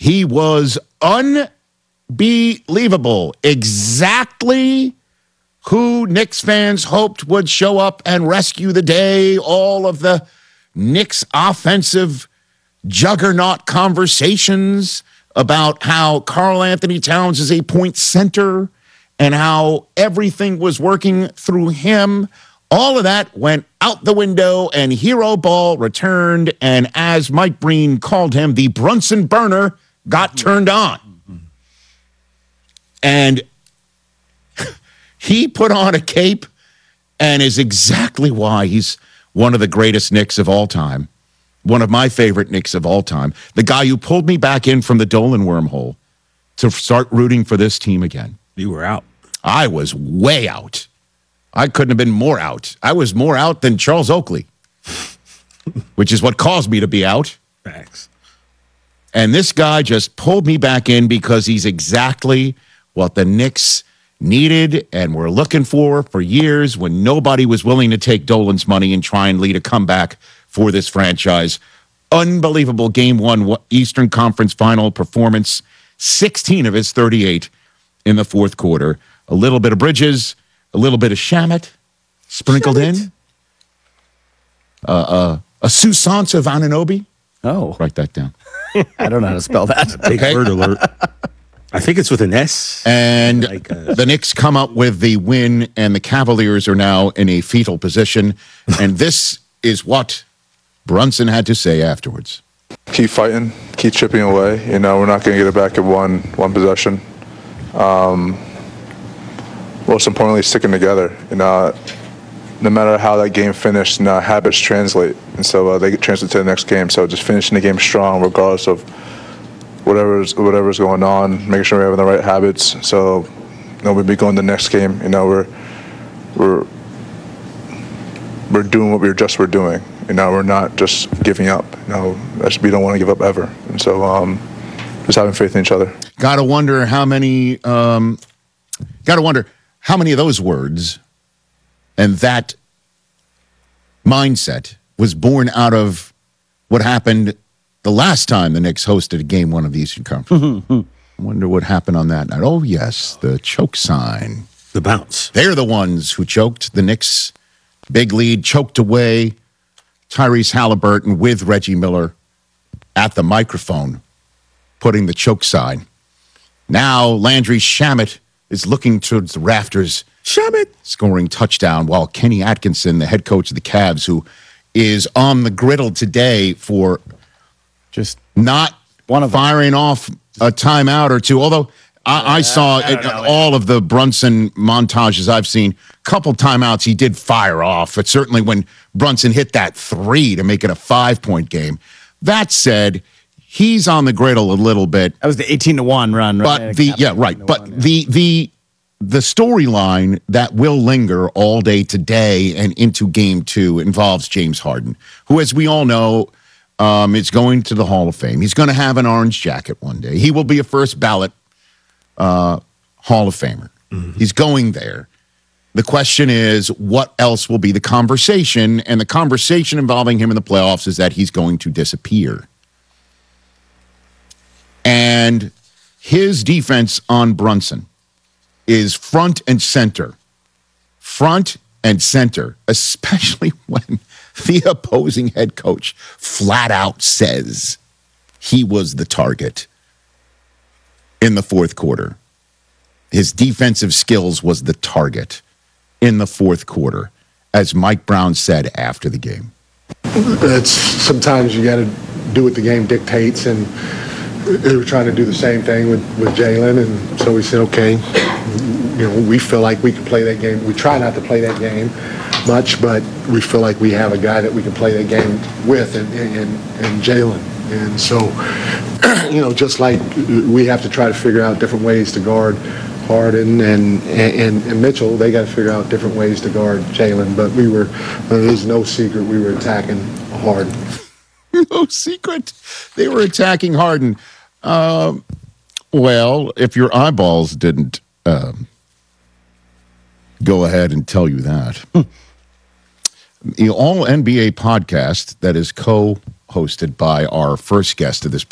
He was unbelievable. Exactly who Knicks fans hoped would show up and rescue the day. All of the Knicks offensive juggernaut conversations about how Karl Anthony Towns is a point center and how everything was working through him. All of that went out the window, and Hero Ball returned, and as Mike Breen called him, the Brunson burner got turned on. And he put on a cape and is exactly why he's one of the greatest Knicks of all time, one of my favorite Knicks of all time, the guy who pulled me back in from the Dolan wormhole to start rooting for this team again. You were out. I was way out. I couldn't have been more out. I was more out than Charles Oakley, which is what caused me to be out. Thanks. And this guy just pulled me back in because he's exactly what the Knicks needed and were looking for years when nobody was willing to take Dolan's money and try and lead a comeback for this franchise. Unbelievable Game 1 Eastern Conference Final performance. 16 of his 38 in the fourth quarter. A little bit of Bridges, a little bit of Shamet sprinkled in. A Susansa of Anunoby. Oh. Write that down. I don't know how to spell that. Big word alert. I think it's with an S. And the Knicks come up with the win, and the Cavaliers are now in a fetal position. And this is what Brunson had to say afterwards. Keep fighting, keep chipping away. You know, we're not going to get it back in one possession. Most importantly, sticking together. You know, no matter how that game finished, habits translate, and so they translate to the next game. So just finishing the game strong, regardless of whatever's going on, making sure we're having the right habits. So, you know, we'll be going to the next game. You know, we're doing what we're doing. You know, we're not just giving up. You know, we don't want to give up ever. And so, just having faith in each other. Gotta wonder how many of those words and that mindset was born out of what happened the last time the Knicks hosted a Game 1 of the Eastern Conference. I wonder what happened on that night. Oh, yes, the choke sign. The bounce. They're the ones who choked. The Knicks' big lead choked away Tyrese Halliburton with Reggie Miller at the microphone, putting the choke sign. Now Landry Shamet is looking towards the rafters. Shamet scoring touchdown, while Kenny Atkinson, the head coach of the Cavs, who is on the griddle today for just not firing off a timeout or two. Although I saw all of the Brunson montages I've seen, couple timeouts he did fire off. But certainly when Brunson hit that 3 to make it a 5-point game. That said, he's on the griddle a little bit. That was the 18-1 run, right? But the storyline that will linger all day today and into Game 2 involves James Harden, who, as we all know, is going to the Hall of Fame. He's going to have an orange jacket one day. He will be a first ballot Hall of Famer. Mm-hmm. He's going there. The question is, what else will be the conversation? And the conversation involving him in the playoffs is that he's going to disappear. And his defense on Brunson is front and center. Front and center, especially when the opposing head coach flat out says he was the target in the fourth quarter. His defensive skills was the target in the fourth quarter, as Mike Brown said after the game. It's sometimes you got to do what the game dictates, and they were trying to do the same thing with Jalen, and so we said, okay, you know, we feel like we can play that game. We try not to play that game much, but we feel like we have a guy that we can play that game with, and Jalen. And so, you know, just like we have to try to figure out different ways to guard Harden and Mitchell, they got to figure out different ways to guard Jalen. But there's no secret we were attacking Harden. No secret. They were attacking Harden. Well, if your eyeballs didn't go ahead and tell you that. The All NBA podcast that is co-hosted by our first guest of this